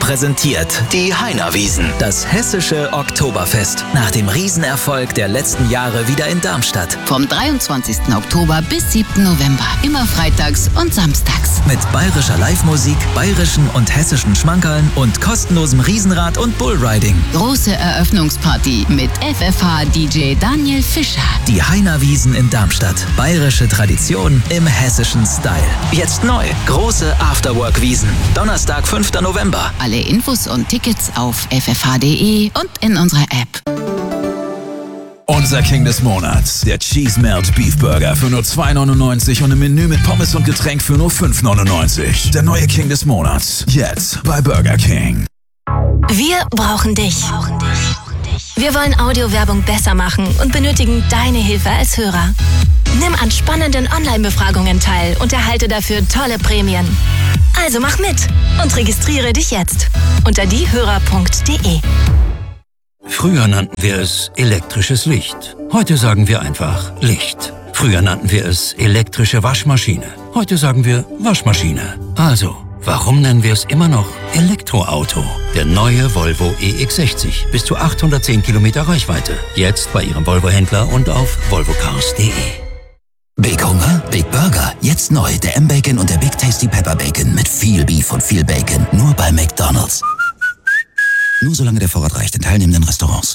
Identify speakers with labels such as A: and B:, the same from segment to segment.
A: präsentiert die Heinerwiesen, das hessische Oktoberfest. Nach dem Riesenerfolg der letzten Jahre wieder in Darmstadt.
B: Vom 23. Oktober bis 7. November. Immer freitags und samstags.
A: Mit bayerischer Live-Musik, bayerischen und hessischen Schmankerln und kostenlosem Riesenrad und Bullriding.
B: Große Eröffnungsparty mit FFH-DJ Daniel Fischer.
A: Die Heinerwiesen in Darmstadt. Bayerische Tradition im hessischen Style. Jetzt neu. Große Afterwork-Wiesen. Donnerstag, 5. November.
B: Alle Infos und Tickets auf ffh.de und in unserer App.
C: Unser King des Monats, der Cheese Melt Beef Burger für nur 2,99 und ein Menü mit Pommes und Getränk für nur 5,99. Der neue King des Monats, jetzt bei Burger King.
D: Wir brauchen dich. Wir wollen Audiowerbung besser machen und benötigen deine Hilfe als Hörer. Nimm an spannenden Online-Befragungen teil und erhalte dafür tolle Prämien. Also mach mit und registriere dich jetzt unter diehörer.de.
E: Früher nannten wir es elektrisches Licht. Heute sagen wir einfach Licht. Früher nannten wir es elektrische Waschmaschine. Heute sagen wir Waschmaschine. Also, warum nennen wir es immer noch Elektroauto? Der neue Volvo EX60. Bis zu 810 Kilometer Reichweite. Jetzt bei Ihrem Volvo-Händler und auf volvocars.de.
F: Big Hunger, Big Burger. Jetzt neu der M-Bacon und der Big Tasty Pepper Bacon mit viel Beef und viel Bacon. Nur bei McDonald's. Nur solange der Vorrat reicht in teilnehmenden Restaurants.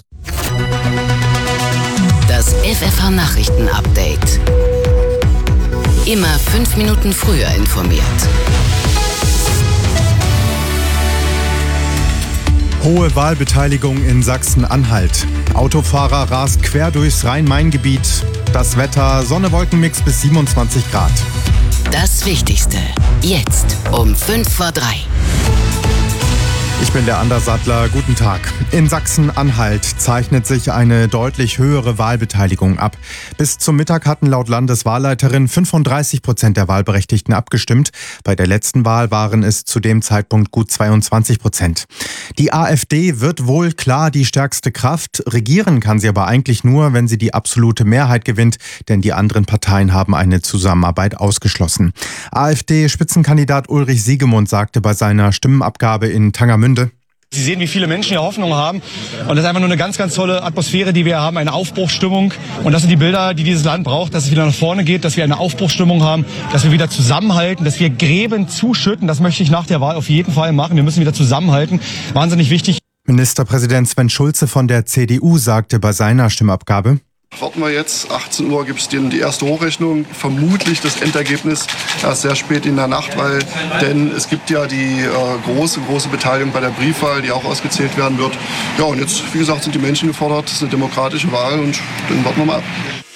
B: Das FFH-Nachrichten-Update. Immer 5 Minuten früher informiert.
G: Hohe Wahlbeteiligung in Sachsen-Anhalt. Autofahrer rast quer durchs Rhein-Main-Gebiet. Das Wetter, Sonne-Wolken-Mix bis 27 Grad.
B: Das Wichtigste. Jetzt um 2:55.
G: Ich bin der Anders Sattler. Guten Tag. In Sachsen-Anhalt zeichnet sich eine deutlich höhere Wahlbeteiligung ab. Bis zum Mittag hatten laut Landeswahlleiterin 35% der Wahlberechtigten abgestimmt. Bei der letzten Wahl waren es zu dem Zeitpunkt gut 22%. Die AfD wird wohl klar die stärkste Kraft. Regieren kann sie aber eigentlich nur, wenn sie die absolute Mehrheit gewinnt, denn die anderen Parteien haben eine Zusammenarbeit ausgeschlossen. AfD-Spitzenkandidat Ulrich Siegemund sagte bei seiner Stimmenabgabe in Tangermünde:
H: Sie sehen, wie viele Menschen hier Hoffnung haben. Und das ist einfach nur eine ganz, ganz tolle Atmosphäre, die wir haben, eine Aufbruchsstimmung. Und das sind die Bilder, die dieses Land braucht, dass es wieder nach vorne geht, dass wir eine Aufbruchsstimmung haben, dass wir wieder zusammenhalten, dass wir Gräben zuschütten. Das möchte ich nach der Wahl auf jeden Fall machen. Wir müssen wieder zusammenhalten. Wahnsinnig wichtig.
G: Ministerpräsident Sven Schulze von der CDU sagte bei seiner Stimmabgabe:
I: Warten wir jetzt, 18 Uhr gibt es die erste Hochrechnung, vermutlich das Endergebnis erst sehr spät in der Nacht, denn es gibt ja die große Beteiligung bei der Briefwahl, die auch ausgezählt werden wird. Ja, und jetzt, wie gesagt, sind die Menschen gefordert, es ist eine demokratische Wahl und dann warten wir mal ab.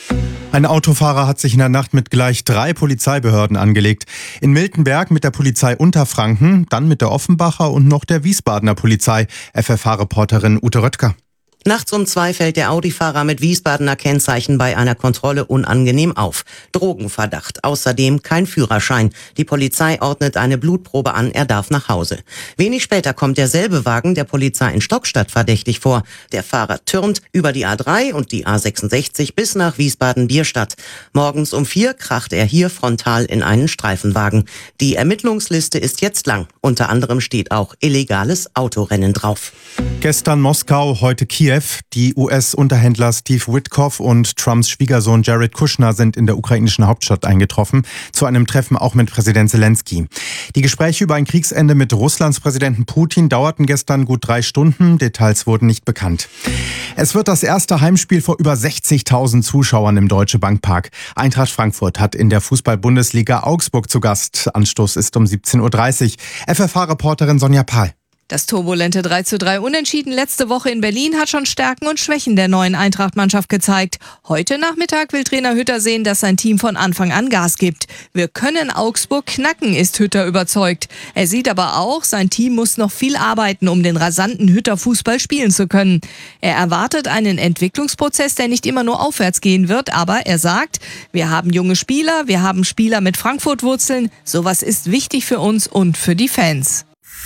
G: Ein Autofahrer hat sich in der Nacht mit gleich 3 Polizeibehörden angelegt. In Miltenberg mit der Polizei Unterfranken, dann mit der Offenbacher und noch der Wiesbadener Polizei. FFH-Reporterin Ute Röttger.
J: Nachts um 2 fällt der Audi-Fahrer mit Wiesbadener Kennzeichen bei einer Kontrolle unangenehm auf. Drogenverdacht, außerdem kein Führerschein. Die Polizei ordnet eine Blutprobe an, er darf nach Hause. Wenig später kommt derselbe Wagen der Polizei in Stockstadt verdächtig vor. Der Fahrer türmt über die A3 und die A66 bis nach Wiesbaden-Bierstadt. Morgens um 4 kracht er hier frontal in einen Streifenwagen. Die Ermittlungsliste ist jetzt lang. Unter anderem steht auch illegales Autorennen drauf.
G: Gestern Moskau, heute Kiew. Die US-Unterhändler Steve Witkoff und Trumps Schwiegersohn Jared Kushner sind in der ukrainischen Hauptstadt eingetroffen, zu einem Treffen auch mit Präsident Zelensky. Die Gespräche über ein Kriegsende mit Russlands Präsidenten Putin dauerten gestern gut 3 Stunden, Details wurden nicht bekannt. Es wird das erste Heimspiel vor über 60.000 Zuschauern im Deutsche Bank Park. Eintracht Frankfurt hat in der Fußball-Bundesliga Augsburg zu Gast. Anstoß ist um 17:30 Uhr. FFH-Reporterin Sonja Pahl.
K: Das turbulente 3:3 Unentschieden letzte Woche in Berlin hat schon Stärken und Schwächen der neuen Eintracht-Mannschaft gezeigt. Heute Nachmittag will Trainer Hütter sehen, dass sein Team von Anfang an Gas gibt. Wir können Augsburg knacken, ist Hütter überzeugt. Er sieht aber auch, sein Team muss noch viel arbeiten, um den rasanten Hütter-Fußball spielen zu können. Er erwartet einen Entwicklungsprozess, der nicht immer nur aufwärts gehen wird, aber er sagt, wir haben junge Spieler, wir haben Spieler mit Frankfurt-Wurzeln. Sowas ist wichtig für uns und für die Fans.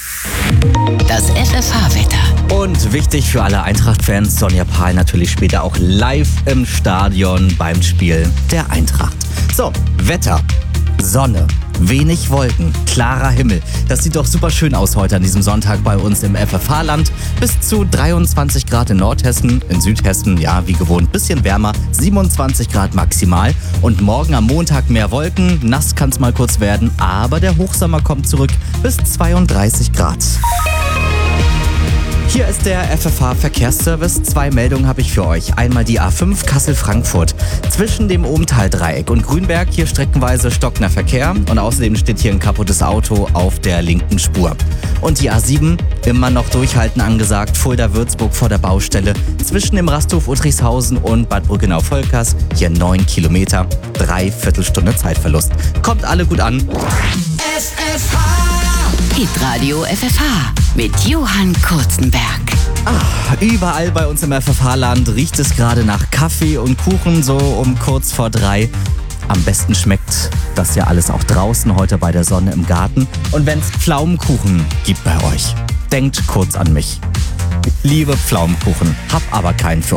B: Das FFH-Wetter.
L: Und wichtig für alle Eintracht-Fans, Sonja Pahl natürlich später auch live im Stadion beim Spiel der Eintracht. So, Wetter, Sonne, wenig Wolken, klarer Himmel. Das sieht doch super schön aus heute an diesem Sonntag bei uns im FFH-Land. Bis zu 23 Grad in Nordhessen, in Südhessen, ja wie gewohnt, bisschen wärmer, 27 Grad maximal. Und morgen am Montag mehr Wolken, nass kann es mal kurz werden, aber der Hochsommer kommt zurück bis 32 Grad. Hier ist der FFH-Verkehrsservice. 2 Meldungen habe ich für euch. Einmal die A5 Kassel-Frankfurt. Zwischen dem Ohmtal-Dreieck und Grünberg hier streckenweise stockender Verkehr. Und außerdem steht hier ein kaputtes Auto auf der linken Spur. Und die A7, immer noch durchhalten angesagt, Fulda-Würzburg vor der Baustelle. Zwischen dem Rasthof Uttrichshausen und Bad Brückenau-Volkers. Hier 9 Kilometer, 3/4 Stunde Zeitverlust. Kommt alle gut an.
B: FFH! Hitradio FFH mit Johann Kurzenberg.
L: Überall bei uns im FFH-Land riecht es gerade nach Kaffee und Kuchen, so um kurz vor 3. Am besten schmeckt das ja alles auch draußen, heute bei der Sonne im Garten. Und wenn es Pflaumenkuchen gibt bei euch, denkt kurz an mich. Ich liebe Pflaumenkuchen, hab aber keinen für